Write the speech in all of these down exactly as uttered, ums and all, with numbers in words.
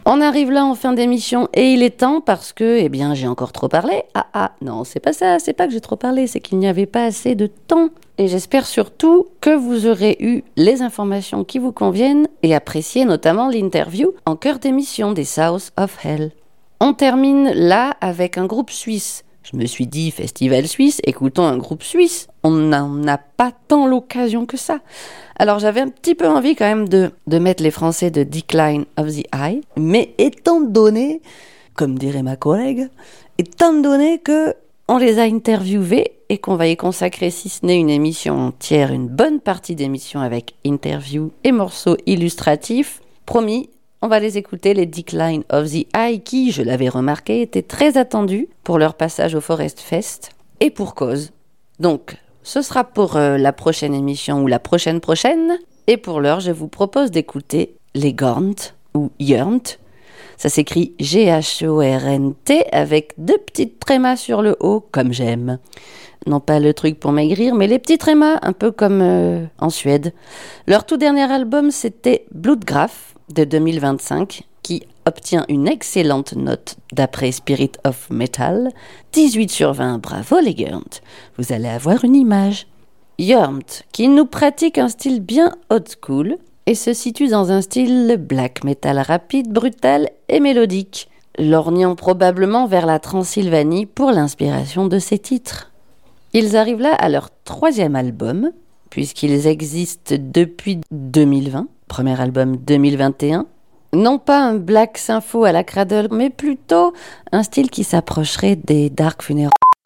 On arrive là en fin d'émission et il est temps parce que, eh bien, j'ai encore trop parlé. Ah ah, non, c'est pas ça, c'est pas que j'ai trop parlé, c'est qu'il n'y avait pas assez de temps. Et j'espère surtout que vous aurez eu les informations qui vous conviennent et apprécié notamment l'interview en cœur d'émission des South of Hell. On termine là avec un groupe suisse. Je me suis dit, festival suisse, écoutons un groupe suisse. On n'en a pas tant l'occasion que ça. Alors j'avais un petit peu envie quand même de, de mettre les Français de Decline of the Eye. Mais étant donné, comme dirait ma collègue, étant donné que on les a interviewés et qu'on va y consacrer, si ce n'est une émission entière, une bonne partie d'émission avec interviews et morceaux illustratifs, promis, on va les écouter, les Decline of the Eye, qui, je l'avais remarqué, étaient très attendus pour leur passage au Forest Fest, et pour cause. Donc, ce sera pour euh, la prochaine émission ou la prochaine prochaine, et pour l'heure, je vous propose d'écouter les Gornt, ou Jörnt. Ça s'écrit G H O R N T, avec deux petites trémas sur le haut, comme j'aime. Non pas le truc pour maigrir, mais les petits trémas, un peu comme euh, en Suède. Leur tout dernier album, c'était Blodgraf, de deux mille vingt-cinq, qui obtient une excellente note d'après Spirit of Metal, dix-huit sur vingt, bravo les Jörnt, vous allez avoir une image. Jörnt, qui nous pratique un style bien old school, et se situe dans un style black metal rapide, brutal et mélodique, lorgnant probablement vers la Transylvanie pour l'inspiration de ses titres. Ils arrivent là à leur troisième album, puisqu'ils existent depuis deux mille vingt, premier album deux mille vingt et un. Non pas un black sympho à la Cradle, mais plutôt un style qui s'approcherait des Dark Funeral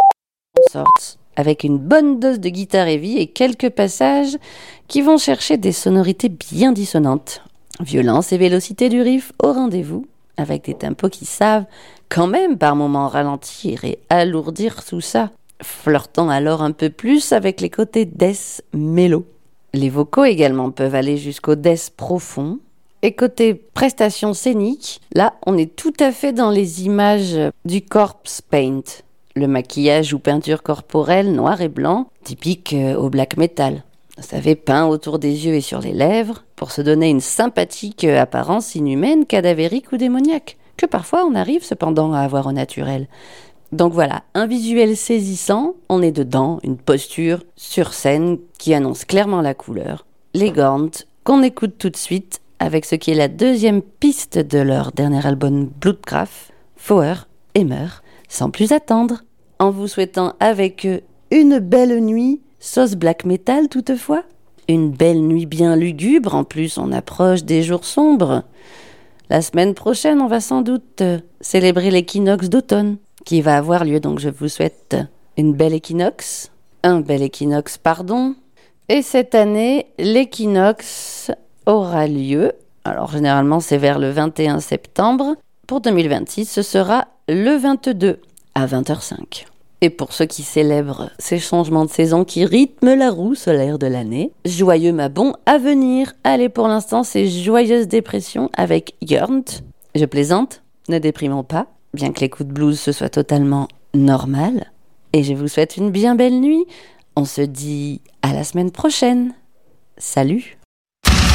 Sorts, avec une bonne dose de guitare heavy et quelques passages qui vont chercher des sonorités bien dissonantes. Violence et vélocité du riff au rendez-vous, avec des tempos qui savent quand même par moments ralentir et alourdir tout ça, flirtant alors un peu plus avec les côtés death mélo. Les vocaux également peuvent aller jusqu'au death profond. Et côté prestations scéniques, là on est tout à fait dans les images du corpse paint, le maquillage ou peinture corporelle noir et blanc, typique au black metal. Vous savez, peint autour des yeux et sur les lèvres, pour se donner une sympathique apparence inhumaine, cadavérique ou démoniaque, que parfois on arrive cependant à avoir au naturel. Donc voilà, un visuel saisissant, on est dedans, une posture sur scène qui annonce clairement la couleur. Les Gornt, qu'on écoute tout de suite avec ce qui est la deuxième piste de leur dernier album Blodgraf, Fauer et Meurt, sans plus attendre, en vous souhaitant avec eux une belle nuit, sauce black metal toutefois, une belle nuit bien lugubre, en plus on approche des jours sombres. La semaine prochaine, on va sans doute célébrer l'équinoxe d'automne, qui va avoir lieu, donc je vous souhaite une belle équinoxe, un bel équinoxe, pardon. Et cette année, l'équinoxe aura lieu, alors généralement c'est vers le vingt et un septembre, pour deux mille vingt-six, ce sera le vingt-deux à vingt heures cinq. Et pour ceux qui célèbrent ces changements de saison qui rythment la roue solaire de l'année, joyeux ma bon à venir. Allez, pour l'instant, c'est Joyeuse Dépression avec Jörnt. Je plaisante, ne déprimons pas, bien que l'écoute blues ce soit totalement normal. Et je vous souhaite une bien belle nuit. On se dit à la semaine prochaine. Salut!